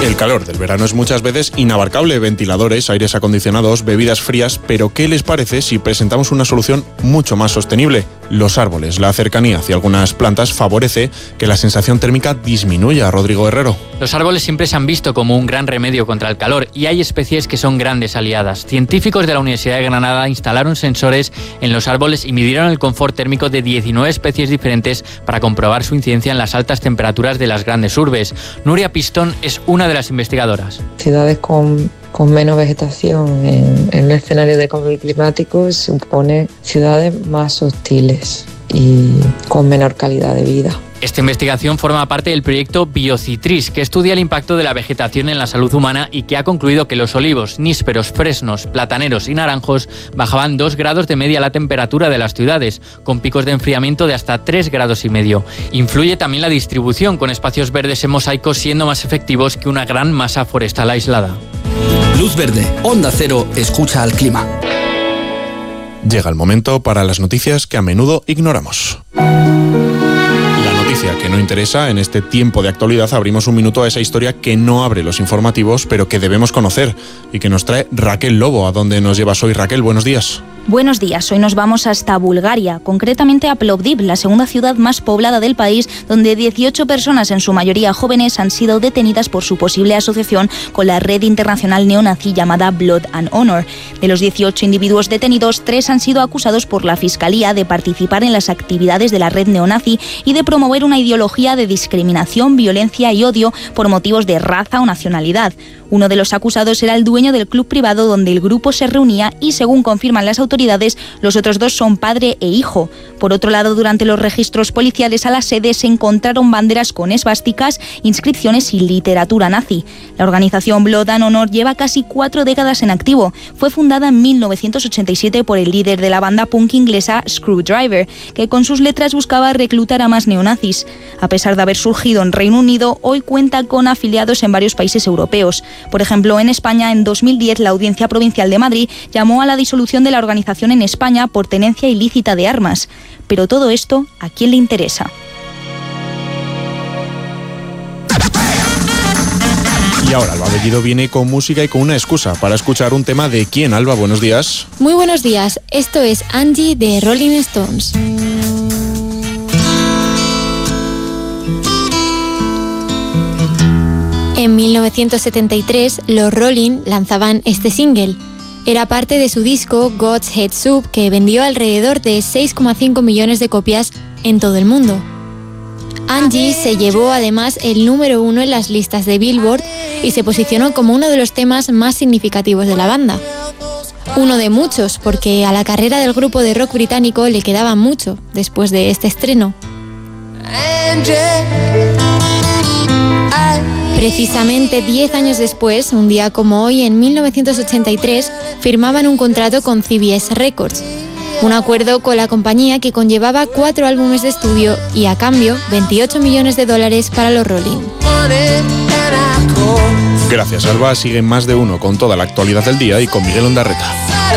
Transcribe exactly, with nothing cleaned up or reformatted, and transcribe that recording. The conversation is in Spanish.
El calor del verano es muchas veces inabarcable. Ventiladores, aires acondicionados, bebidas frías. Pero ¿qué les parece si presentamos una solución mucho más sostenible? Los árboles. La cercanía hacia algunas plantas favorece que la sensación térmica disminuya. Rodrigo Herrero. Los árboles siempre se han visto como un gran remedio contra el calor y hay especies que son grandes aliadas. Científicos de la Universidad de Granada instalaron sensores en los árboles y midieron el confort térmico de diecinueve especies diferentes para comprobar su incidencia en las altas temperaturas de las grandes urbes. Nuria Pistón es una de las investigadoras. Ciudades con, con menos vegetación en, en el escenario de cambio climático supone ciudades más hostiles y con menor calidad de vida. Esta investigación forma parte del proyecto Biocitris, que estudia el impacto de la vegetación en la salud humana y que ha concluido que los olivos, nísperos, fresnos, plataneros y naranjos bajaban dos grados de media la temperatura de las ciudades, con picos de enfriamiento de hasta tres grados y medio. Influye también la distribución, con espacios verdes en mosaicos siendo más efectivos que una gran masa forestal aislada. Luz Verde, Onda Cero, escucha al clima. Llega el momento para las noticias que a menudo ignoramos. Que no interesa, en este tiempo de actualidad abrimos un minuto a esa historia que no abre los informativos, pero que debemos conocer y que nos trae Raquel Lobo. ¿A dónde nos llevas hoy, Raquel? Buenos días. Buenos días, hoy nos vamos hasta Bulgaria, concretamente a Plovdiv, la segunda ciudad más poblada del país, donde dieciocho personas, en su mayoría jóvenes, han sido detenidas por su posible asociación con la red internacional neonazi llamada Blood and Honor. De los dieciocho individuos detenidos, tres han sido acusados por la Fiscalía de participar en las actividades de la red neonazi y de promover una ideología de discriminación, violencia y odio por motivos de raza o nacionalidad. Uno de los acusados era el dueño del club privado donde el grupo se reunía y, según confirman las autoridades, los otros dos son padre e hijo. Por otro lado, durante los registros policiales a la sede se encontraron banderas con esvásticas, inscripciones y literatura nazi. La organización Blood and Honor lleva casi cuatro décadas en activo. Fue fundada en mil novecientos ochenta y siete por el líder de la banda punk inglesa Screwdriver, que con sus letras buscaba reclutar a más neonazis. A pesar de haber surgido en Reino Unido, hoy cuenta con afiliados en varios países europeos. Por ejemplo, en España, en dos mil diez, la Audiencia Provincial de Madrid llamó a la disolución de la organización en España por tenencia ilícita de armas. Pero todo esto, ¿a quién le interesa? Y ahora Alba Bellido viene con música y con una excusa para escuchar un tema de quién. Alba, buenos días. Muy buenos días, esto es Angie de Rolling Stones. En mil novecientos setenta y tres, los Rolling lanzaban este single. Era parte de su disco God's Head Soup, que vendió alrededor de seis coma cinco millones de copias en todo el mundo. Angie se llevó además el número uno en las listas de Billboard y se posicionó como uno de los temas más significativos de la banda. Uno de muchos, porque a la carrera del grupo de rock británico le quedaba mucho después de este estreno. Precisamente diez años después, un día como hoy, en mil novecientos ochenta y tres, firmaban un contrato con C B S Records, un acuerdo con la compañía que conllevaba cuatro álbumes de estudio y, a cambio, veintiocho millones de dólares para los Rolling. Gracias, Alba. Sigue Más de Uno con toda la actualidad del día y con Miguel Ondarreta.